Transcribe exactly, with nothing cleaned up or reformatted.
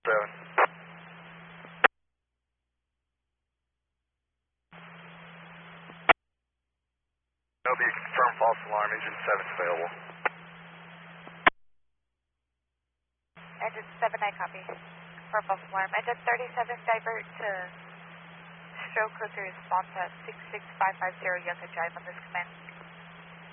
seven. It'll be a confirmed false alarm. Engine seven is available. Engine seven, I copy. For false alarm. Engine thirty-seven, divert to stroke closer response at six six five five zero Yucca Drive on this command.